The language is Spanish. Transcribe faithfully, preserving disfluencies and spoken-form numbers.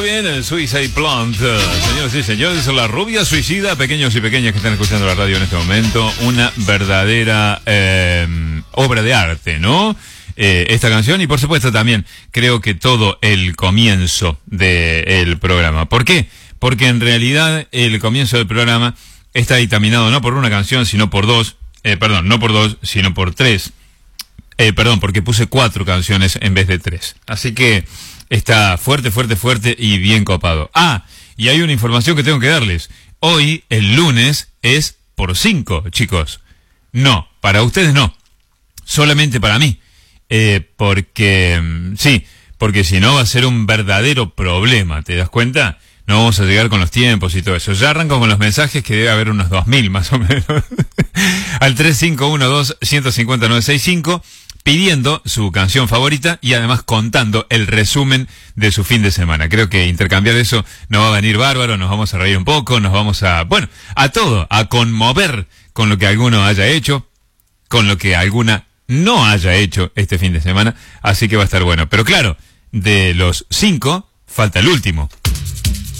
Muy bien, el Suicide Plant. Señores y señores, la rubia suicida, pequeños y pequeñas que están escuchando la radio en este momento, una verdadera eh, obra de arte, ¿no? Eh, esta canción y por supuesto también creo que todo el comienzo del programa. ¿Por qué? Porque en realidad el comienzo del programa está dictaminado no por una canción, sino por dos, eh, perdón, no por dos, sino por tres. Eh, perdón, porque puse cuatro canciones en vez de tres. Así que está fuerte, fuerte, fuerte y bien copado. Ah, y hay una información que tengo que darles. Hoy, el lunes, es por cinco, chicos. No, para ustedes no. Solamente para mí. Eh, porque, sí, porque si no va a ser un verdadero problema, ¿te das cuenta? No vamos a llegar con los tiempos y todo eso. Ya arranco con los mensajes, que debe haber unos dos mil más o menos. Al tres cinco uno dos, uno cinco cero, nueve seis cinco, pidiendo su canción favorita y además contando el resumen de su fin de semana. Creo que intercambiar eso nos va a venir bárbaro, nos vamos a reír un poco, nos vamos a, bueno, a todo, a conmover con lo que alguno haya hecho, con lo que alguna no haya hecho este fin de semana, así que va a estar bueno. Pero claro, de los cinco, falta el último.